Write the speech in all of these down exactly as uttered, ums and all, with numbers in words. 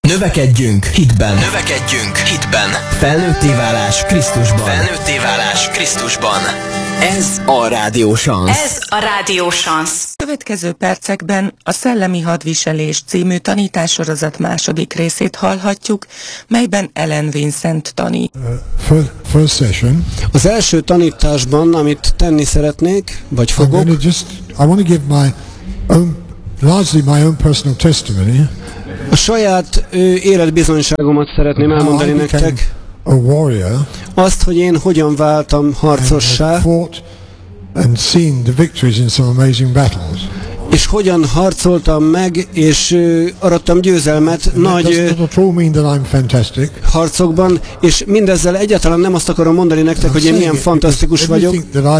Növekedjünk hitben. Növekedjünk hitben. Felnőtté válás Krisztusban. Felnőtté válás Krisztusban. Ez a Rádió Sansz. Ez a Rádió Sansz. Következő percekben a Szellemi Hadviselés című tanítássorozat második részét hallhatjuk, melyben Ellen Vincent tanít. Uh, first session. Az első tanításban, amit tenni szeretnék, vagy fogok, I'm just, I want to give my own, largely my own personal testimony. A saját ö, életbizonyságomat szeretném elmondani nektek. A warrior, azt, hogy én hogyan váltam harcossá, fought and seen the victories in some amazing battles. És hogyan harcoltam meg, és ö, arattam győzelmet and nagy ö, harcokban, és mindezzel egyáltalán nem azt akarom mondani nektek, hogy én milyen fantasztikus vagyok,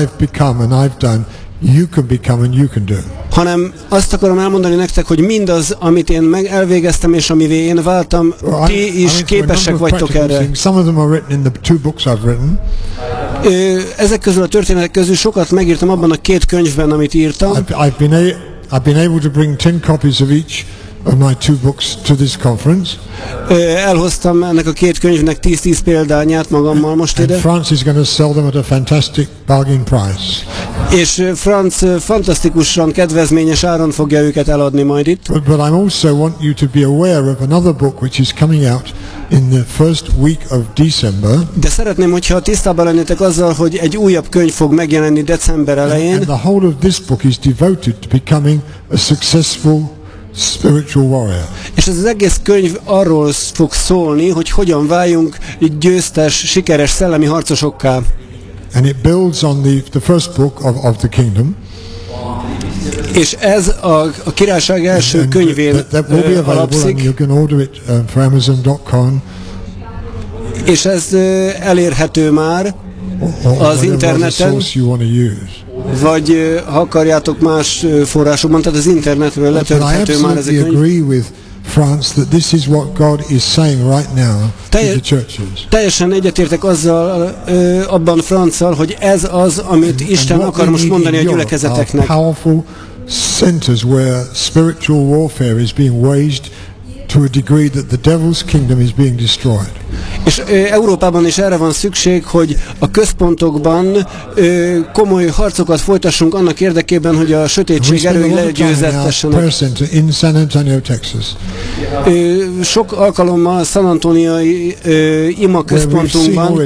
You can become and you can do. hanem azt akarom elmondani nektek, hogy mindaz, amit én meg elvégeztem, és amivé én váltam, well, ti is képesek vagytok erre. Some of them are written in the two books I've written. Ö, ezek közül a történetek közül sokat megírtam abban a két könyvben, amit írtam. I've, I've, been, a, I've been able to bring ten copies of each of my two books to this conference. Ö, elhoztam ennek a két könyvnek tíz-tíz példányát magammal most ide. And France is going to sell them at a fantastic bargain price. És Franz fantasztikusan kedvezményes áron fogja őket eladni majd itt. But, but I also want you to be aware of another book which is coming out in the first week of December. De szeretném, hogyha tisztában lennétek azzal, hogy egy újabb könyv fog megjelenni december elején. And, and the whole of this book is devoted to becoming a successful spiritual warrior. És ez az egész könyv arról fog szólni, hogy hogyan váljunk győztes, sikeres szellemi harcosokká. And it builds on the, the first book of, of the kingdom. És ez a, a királyság első and, könyvén that, that will be available and you can order it uh, for amazon dot com. És ez uh, elérhető már or, or az interneten, vagy uh, ha akarjátok más uh, forrásokban, tehát az internetről letölthető már ez a könyv. France, that this is what God is saying right now to the churches. Teljesen egyetértek azzal ö, abban Franzzal, hogy ez az, amit and, Isten and akar most mondani a gyülekezeteknek. Powerful centers where spiritual warfare is being waged to a degree that the devil's kingdom is being destroyed. És ö, Európában is erre van szükség, hogy a központokban ö, komoly harcokat folytassunk annak érdekében, hogy a sötétség erői legyőzettessenek. In San Antonio, Texas. Ö, sok alkalommal San Antoniai ö, ima központunkban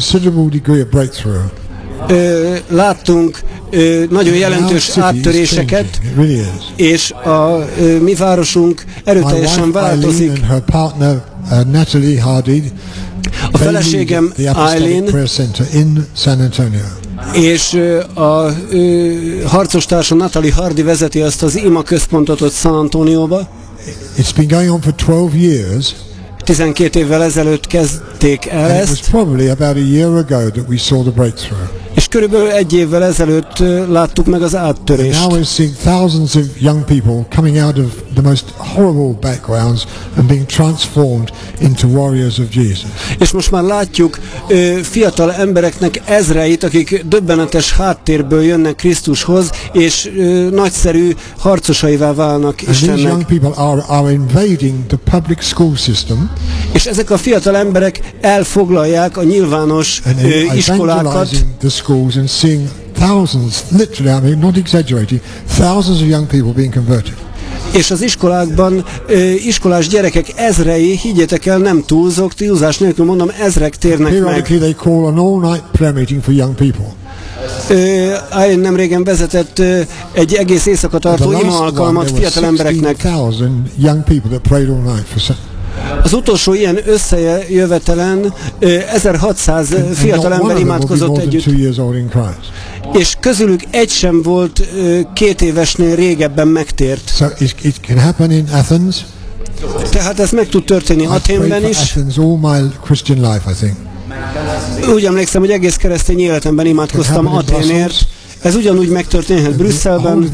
Ö, láttunk ö, nagyon jelentős áttöréseket, really és a ö, mi városunk erőteljesen változik. A feleségem Eileen és ö, a ö, harcostársam Natalie Hardy vezeti azt az ima központot ott San Antonióba. It's been going on for twelve years. tizenkét évvel ezelőtt kezdték el and ezt. It was probably about a year ago that we saw the breakthrough. És körülbelül egy évvel ezelőtt láttuk meg az áttörést. And now we're seeing thousands of young people coming out of the most horrible backgrounds and being transformed into warriors of Jesus. És most már látjuk ö, fiatal embereknek ezreit, akik döbbenetes háttérből jönnek Krisztushoz, és ö, nagyszerű harcosaivá válnak and Istennek. These young people are, are invading the public school system. És ezek a fiatal emberek elfoglalják a nyilvános ö, iskolákat. Schools and seeing thousands, literally, I mean, not exaggerating, thousands of young people being converted. És az iskolákban ö, iskolás gyerekek ezrei, higgyétek el, nem túlzok, túlzás nélkül mondom, ezrek térnek meg. Periodically they call an all-night prayer meeting for young people. Én nem régen vezetett ö, egy egész éjszaka tartó ima alkalmat fiatal embereknek. Young people that prayed all night for. Az utolsó ilyen összejövetelen ezerhatszáz fiatal ember imádkozott együtt, és közülük egy sem volt két évesnél régebben megtért. So it, it can happen in Athens. Tehát ez meg tud történni Athénben is. Athens all my Christian life, I think. Úgy emlékszem, hogy egész keresztény életemben imádkoztam Athénért. Ez ugyanúgy megtörténhet Brüsszelben.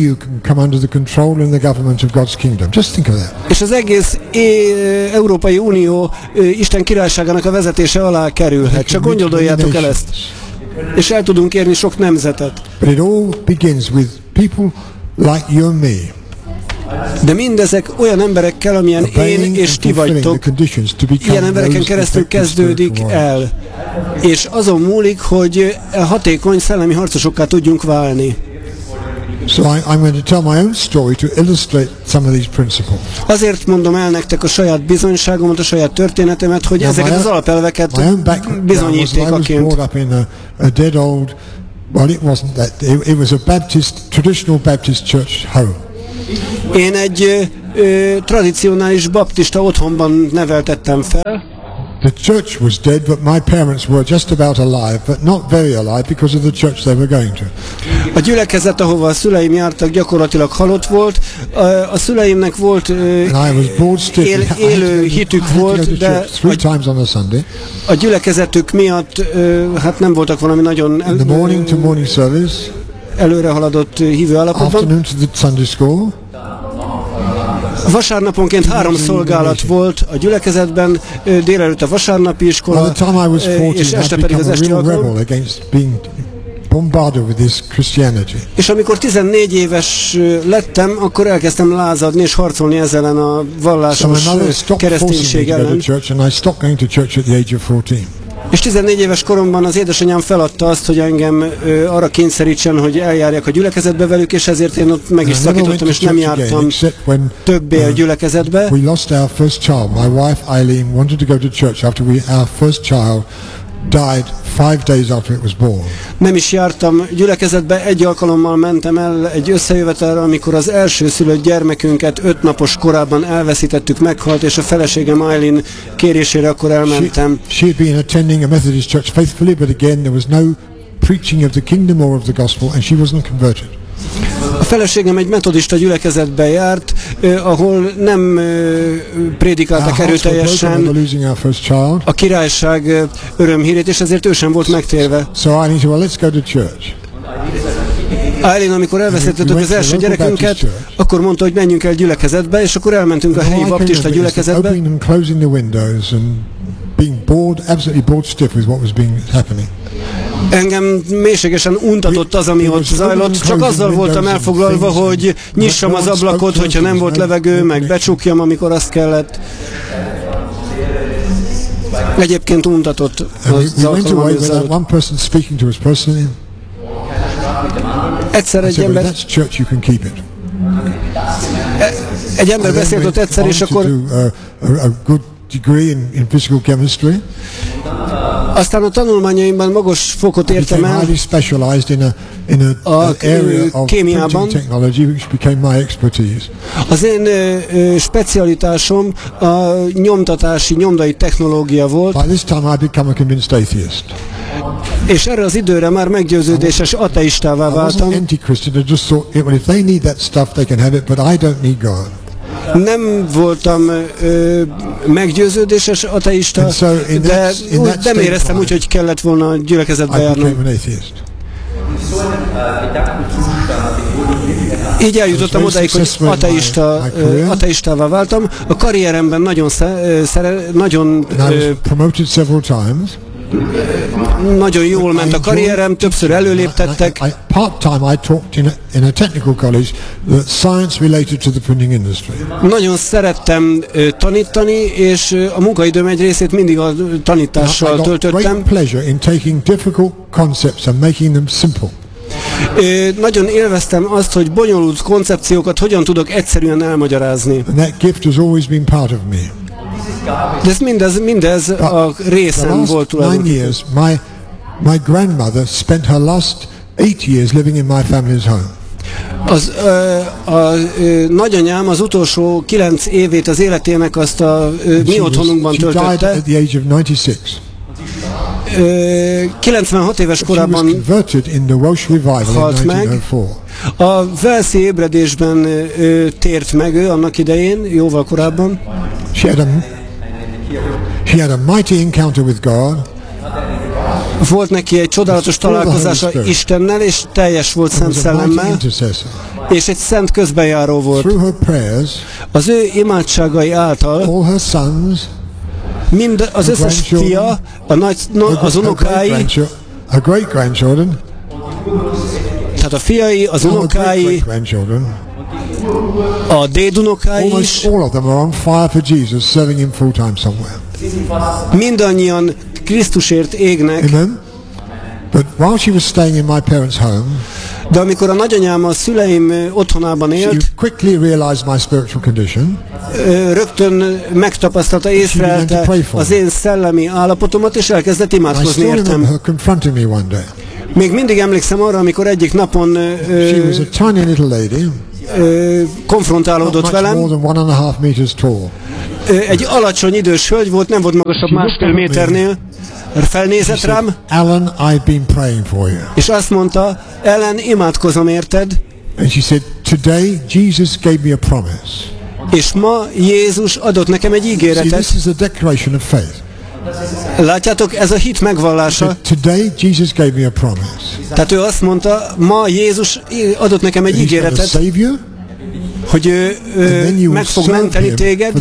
És az egész Európai Unió Isten királyságának a vezetése alá kerülhet. Csak gondoljátok el ezt. És el tudunk érni sok nemzetet. But it all begins with people like you and me. De mindezek olyan emberekkel, amilyen én és ti vagytok, ilyen embereken keresztül kezdődik el. És azon múlik, hogy hatékony szellemi harcosokká tudjunk válni. So I, I'm going to tell my own story to illustrate some of these principles. Azért mondom el nektek a saját bizonyságomat, a saját történetemet, hogy now ezeket az alapelveket bizonyítékaként. A dead old, well, it wasn't that. It, it was a Baptist, traditional Baptist church home. Én egy ö, tradicionális baptista otthonban neveltettem fel. The church was dead, but my parents were just about alive, but not very alive because of the church they were going to. A gyülekezet, ahova a szüleim jártak, gyakorlatilag halott volt. A, a szüleimnek volt él, élő hitük volt, de a, a gyülekezetük miatt hát nem voltak valami nagyon el, morning to morning service, előre haladott hívő állapotban. Afternoon to the Sunday school. Vasárnaponként három szolgálat volt a gyülekezetben, délelőtt a vasárnapi iskola, és este pedig az esti alkalom. És amikor tizennégy éves lettem, akkor elkezdtem lázadni és harcolni ezzel ellen a vallásos kereszténység ellen. És tizennégy éves koromban az édesanyám feladta azt, hogy engem ö, arra kényszerítsen, hogy eljárjak a gyülekezetbe velük, és ezért én ott meg is szakítottam, és nem jártam többé a gyülekezetbe. We lost our first child. My wife Eileen wanted to go to church after we our first child died five days after it was born. Nem is jártam gyülekezetbe, egy alkalommal mentem el egy összejövetelre, amikor az első szülött gyermekünket öt napos korában elveszítettük, meghalt, és a feleségem Eileen kérésére akkor elmentem. She, she had been attending a Methodist church faithfully, but again there was no preaching of the kingdom or of the gospel, and she wasn't converted. A feleségem egy metodista gyülekezetbe járt, eh, ahol nem eh, prédikáltak erőteljesen a királyság eh, örömhírét, és ezért ő sem volt megtérve. So I need to, well, let's go to church. Eileen, amikor elveszítettük az első gyerekünket, akkor mondta, hogy menjünk el gyülekezetbe, és akkor elmentünk a helyi baptista gyülekezetbe. Being bored, absolutely bored stiff with what was being happening. Engem mélységesen untatott az, ami ott zajlott, csak azzal voltam elfoglalva, hogy nyissam az ablakot, hogyha nem volt levegő, meg becsukjam, amikor azt kellett. Egyébként untatott az alkalom, ami zajlott. Egyszer egy ember... Egy ember beszélt ott egyszer, és akkor... degree in, in physical chemistry. Aztán a tanulmányaimban magas fokot értem el specialized in a, in a, a an area of kémiában. Technology, which became my expertise. Az én ö, specialitásom a nyomtatási, nyomdai technológia volt. By this time I become a convinced atheist. És erre az időre már meggyőződéses ateistává váltam. I wasn't anti-Christian, I just thought, well, if they need that stuff, they can have it, but I don't need God. Nem voltam ö, meggyőződéses ateista, so de úgy, nem éreztem úgy, hogy kellett volna a gyülekezetbe járnom. Így eljutottam odáig, hogy ateista, ö, ateistává váltam. A karrieremben nagyon, szere, nagyon ö, nagyon jól ment a karrierem, többször előléptettek. Part-time I talked in a, in a technical college that science related to the printing industry. Nagyon szerettem uh, tanítani, és uh, a munkaidőm egy részét mindig a tanítással töltöttem. I got great pleasure in taking difficult concepts and making them simple. Uh, nagyon élveztem azt, hogy bonyolult koncepciókat hogyan tudok egyszerűen elmagyarázni. And that gift has always been part of me. De ez mindez, mindez a részem volt tulajdonképpen. My, my grandmother spent her last eight years living in my family's home. Az, uh, a uh, nagyanyám az utolsó kilenc évét az életének azt a uh, mi otthonunkban töltötte. At the age of ninety-six. Uh, kilencvenhat éves korában halt meg. A Walesi ébredésben uh, tért meg ő annak idején, jóval korábban. She had a, she had a mighty encounter with God. Volt neki egy csodálatos találkozása Istennel, és teljes volt Szent Szellemmel, és egy szent közbenjáró volt. Az ő imádságai által mind az összes fia, a nagy, no, az unokái, tehát a fiai, az unokái, A dédunokái is. Almost all of them are on fire for Jesus, serving him full time somewhere. Mindannyian Krisztusért égnek. Amen. But while she was staying in my parents' home, de amikor a nagyanyám a szüleim otthonában élt, she quickly realized my spiritual condition. Rögtön megtapasztalta, észrelte az én szellemi állapotomat, és elkezdett imádkozni értem. Her confronting me one day. Még mindig emlékszem arra, amikor egyik napon she was a tiny little lady, konfrontálódott velem. More than one and a half meters tall. Egy alacsony idős hölgy volt, nem volt magasabb másfél méternél. Felnézett rám, Alan, I've been praying for you. És azt mondta, Ellen, imádkozom érted. And she said, today Jesus gave me a promise. És ma Jézus adott nekem egy ígéretet. See, this is a declaration of faith. Látjátok, ez a hit megvallása. Today Jesus gave me a promise. Tehát ő azt mondta, ma Jézus adott nekem egy ígéretet, hogy ő, ő meg fog menteni téged,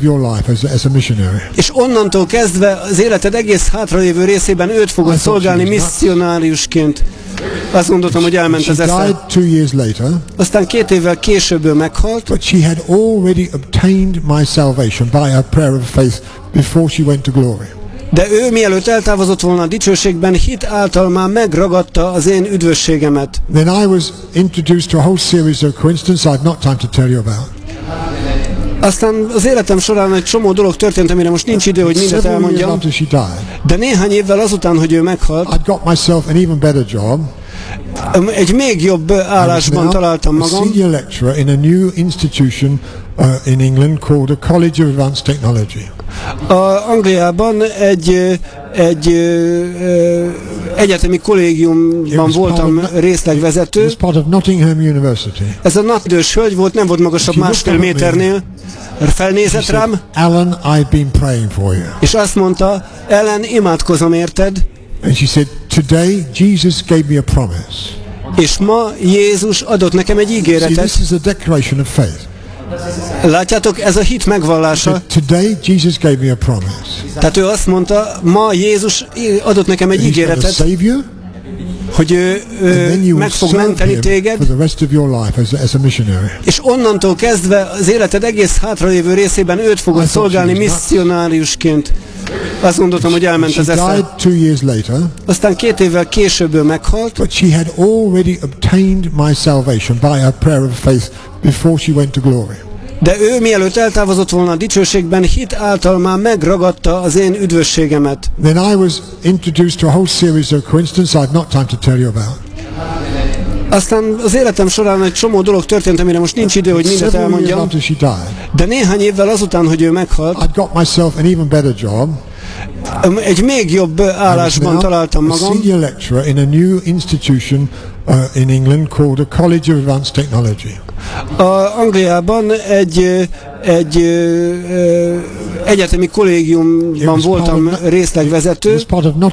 és onnantól kezdve az életed egész hátralévő részében őt fogod szolgálni misszionáriusként. Azt gondoltam, hogy elment az esze. Aztán két évvel később ő meghalt, but she had already obtained my salvation by a prayer of faith before she went to glory. De ő mielőtt eltávozott volna a dicsőségben, hit által már megragadta az én üdvösségemet. Then I was introduced to a whole series of coincidences I've not time to tell you about. Aztán az életem során egy csomó dolog történt, amire most nincs idő, hogy mindet elmondjam. De néhány évvel azután, hogy ő meghalt, I'd got myself an even better job. Egy még jobb állásban találtam magam. A senior lecturer in a new institution uh, in England called a College of Advanced Technology. A Angliában egy, egy ö, egyetemi kollégiumban voltam részlegvezető. It was part of Nottingham University. Ez a nagyidős hölgy volt, nem volt magasabb másfél méternél. Felnézett rám, Alan, I've been praying for you. És azt mondta, Ellen, imádkozom érted. And she said, today Jesus gave me a promise. És ma Jézus adott nekem egy ígéretet. See, this is a declaration of faith. Látjátok, ez a hit megvallása. Today Jesus gave me a promise. Tehát ő azt mondta, ma Jézus adott nekem egy ígéretet, hogy ő, ő meg fog menteni téged, és onnantól kezdve az életed egész hátralévő részében őt fogod szolgálni misszionáriusként. Azt gondoltam, hogy elment az esze. Aztán két évvel később ő meghalt, but she had already obtained my salvation by a prayer of faith before she went to glory. De ő mielőtt eltávozott volna a dicsőségben, hit által már megragadta az én üdvösségemet. Then I was introduced to a whole series of coincidences I've not time to tell you about. Aztán az életem során egy csomó dolog történt, amire most nincs idő, hogy mindet elmondjam. De néhány évvel azután, hogy ő meghalt, I'd got myself an even better job. Egy még jobb állásban találtam magam. A senior lecturer in a new institution uh, in England called a College of Advanced Technology. A Angliában egy, egy ö, egyetemi kollégiumban voltam részlegvezető.